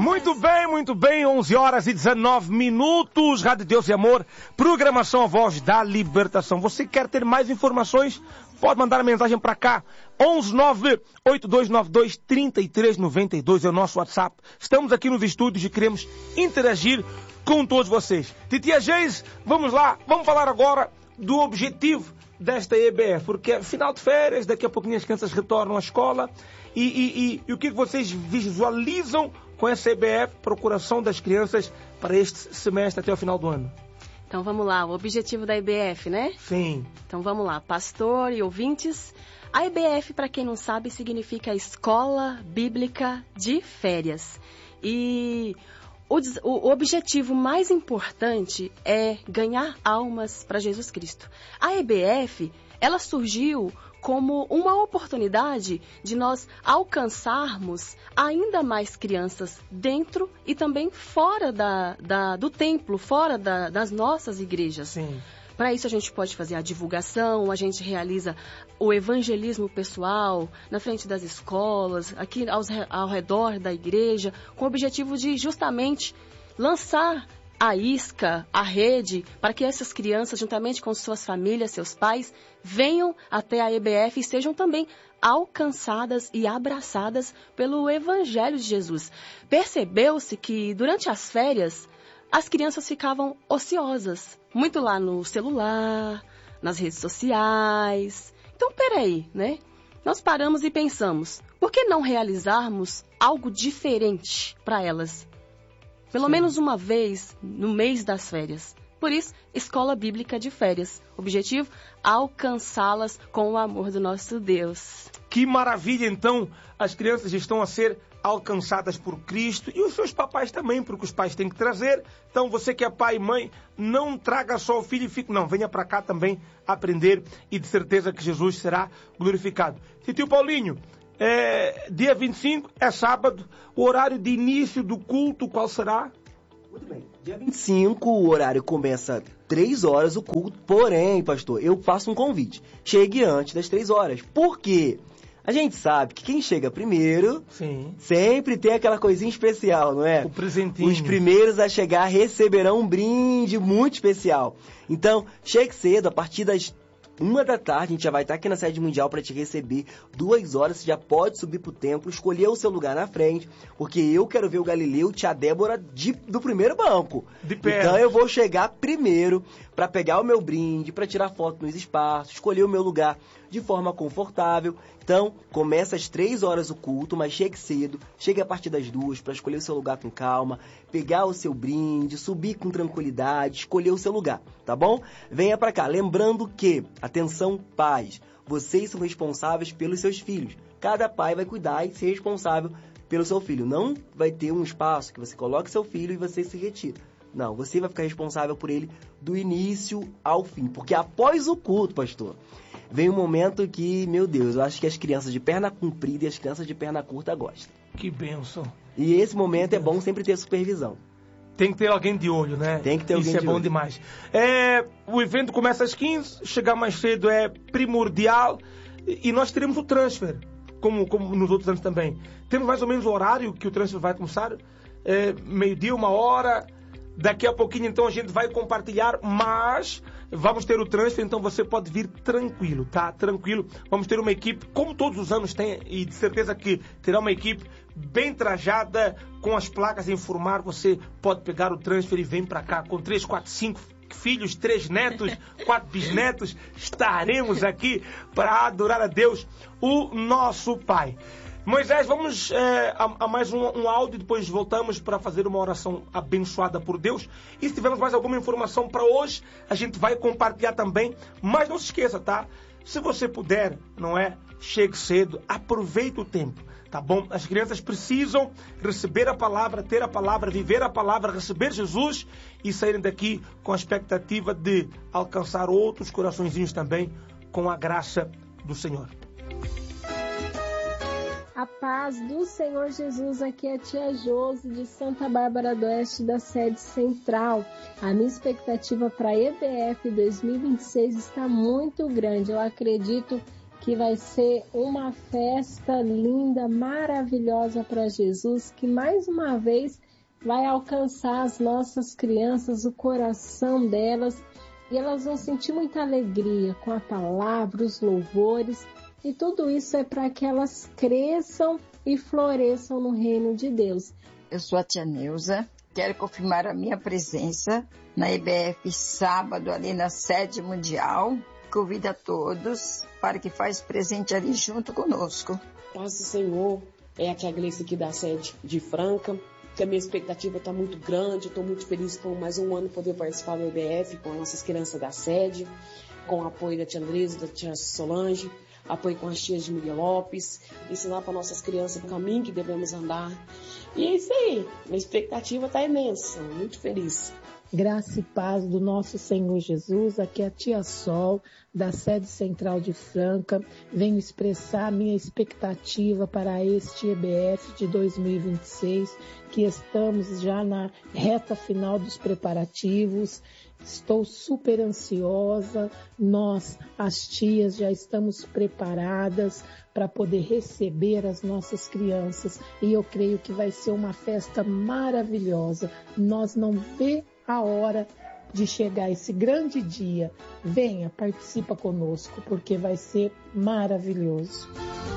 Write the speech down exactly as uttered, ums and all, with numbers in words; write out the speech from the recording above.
Muito bem, muito bem, onze horas e dezenove minutos, Rádio Deus e Amor, programação A Voz da Libertação. Você quer ter mais informações? Pode mandar a mensagem para cá, onze nove oito dois nove dois três três nove dois é o nosso WhatsApp. Estamos aqui nos estúdios e queremos interagir com todos vocês. Titia Geise, vamos lá, vamos falar agora do objetivo desta E B F, porque é final de férias, daqui a pouquinho as crianças retornam à escola e, e, e, e o que vocês visualizam com essa E B F, procuração das crianças para este semestre até o final do ano? Então vamos lá, o objetivo da E B F, né? Sim. Então vamos lá, pastor e ouvintes. A E B F, para quem não sabe, significa Escola Bíblica de Férias. E o, o objetivo mais importante é ganhar almas para Jesus Cristo. A E B F, ela surgiu como uma oportunidade de nós alcançarmos ainda mais crianças dentro e também fora da, da, do templo, fora da, das nossas igrejas. Sim. Para isso a gente pode fazer a divulgação, a gente realiza o evangelismo pessoal na frente das escolas, aqui aos, ao redor da igreja, com o objetivo de justamente lançar a isca, a rede, para que essas crianças, juntamente com suas famílias, seus pais, venham até a E B F e sejam também alcançadas e abraçadas pelo Evangelho de Jesus. Percebeu-se que durante as férias, as crianças ficavam ociosas, muito lá no celular, nas redes sociais. Então, peraí, né? Nós paramos e pensamos, por que não realizarmos algo diferente para elas? Pelo Sim. menos uma vez no mês das férias. Por isso, Escola Bíblica de Férias. Objetivo, alcançá-las com o amor do nosso Deus. Que maravilha, então, as crianças estão a ser alcançadas por Cristo e os seus papais também, porque os pais têm que trazer. Então, você que é pai e mãe, não traga só o filho e fique, não, venha para cá também aprender e de certeza que Jesus será glorificado. Tio Paulinho, é, dia vinte e cinco é sábado, o horário de início do culto, qual será? Muito bem, dia vinte e cinco o horário começa três horas o culto, porém, pastor, eu faço um convite, chegue antes das três horas, por quê? A gente sabe que quem chega primeiro Sim. sempre tem aquela coisinha especial, não é? O presentinho. Os primeiros a chegar receberão um brinde muito especial. Então, chegue cedo, a partir das uma da tarde, a gente já vai estar aqui na sede mundial para te receber. Duas horas, você já pode subir pro templo, escolher o seu lugar na frente, porque eu quero ver o Galileu, tia Débora, de, do primeiro banco. De pé. Então eu vou chegar primeiro para pegar o meu brinde, para tirar foto nos espaços, escolher o meu lugar de forma confortável. Então, começa às três horas o culto, mas chegue cedo, chegue a partir das duas para escolher o seu lugar com calma, pegar o seu brinde, subir com tranquilidade, escolher o seu lugar, tá bom? Venha para cá, lembrando que, atenção pais, vocês são responsáveis pelos seus filhos. Cada pai vai cuidar e ser responsável pelo seu filho. Não vai ter um espaço que você coloque seu filho e você se retira. Não, você vai ficar responsável por ele do início ao fim, porque após o culto, pastor, vem um momento que, meu Deus, eu acho que as crianças de perna comprida e as crianças de perna curta gostam. Que bênção. E esse momento é bom sempre ter supervisão. Tem que ter alguém de olho, né? Tem que ter alguém de olho. Isso é bom demais. É, o evento começa às quinze, chegar mais cedo é primordial e nós teremos o transfer, como, como nos outros anos também. Temos mais ou menos o horário que o transfer vai começar, é, meio-dia, uma hora. Daqui a pouquinho, então, a gente vai compartilhar, mas vamos ter o transfer, então você pode vir tranquilo, tá? Tranquilo. Vamos ter uma equipe, como todos os anos tem, e de certeza que terá uma equipe bem trajada, com as placas a informar. Você pode pegar o transfer e vem para cá com três, quatro, cinco filhos, três netos, quatro bisnetos. Estaremos aqui para adorar a Deus, o nosso Pai. Moisés, vamos é, a, a mais um, um áudio, depois voltamos para fazer uma oração abençoada por Deus. E se tivermos mais alguma informação para hoje, a gente vai compartilhar também. Mas não se esqueça, tá? Se você puder, não é? Chegue cedo, aproveite o tempo, tá bom? As crianças precisam receber a palavra, ter a palavra, viver a palavra, receber Jesus e saírem daqui com a expectativa de alcançar outros coraçõezinhos também com a graça do Senhor. A paz do Senhor Jesus, aqui é a tia Josi de Santa Bárbara do Oeste, da sede central. A minha expectativa para a E B F dois mil e vinte e seis está muito grande. Eu acredito que vai ser uma festa linda, maravilhosa para Jesus, que mais uma vez vai alcançar as nossas crianças, o coração delas, e elas vão sentir muita alegria com a palavra, os louvores, e tudo isso é para que elas cresçam e floresçam no reino de Deus. Eu sou a tia Neuza, quero confirmar a minha presença na E B F sábado ali na sede mundial. Convido a todos para que façam presente ali junto conosco. Paz do Senhor, é a tia Gleice aqui da sede de Franca, que a minha expectativa está muito grande, estou muito feliz por mais um ano poder participar do E B F com as nossas crianças da sede, com o apoio da tia Andresa, da tia Solange, apoio com as tias de Miguel Lopes, ensinar para nossas crianças o caminho que devemos andar. E é isso aí, minha expectativa está imensa, muito feliz. Graça e paz do nosso Senhor Jesus, aqui é a tia Sol, da sede central de Franca. Venho expressar minha expectativa para este E B F de dois mil e vinte e seis, que estamos já na reta final dos preparativos. Estou super ansiosa, nós, as tias, já estamos preparadas para poder receber as nossas crianças e eu creio que vai ser uma festa maravilhosa. Nós não vê a hora de chegar esse grande dia. Venha, participa conosco, porque vai ser maravilhoso.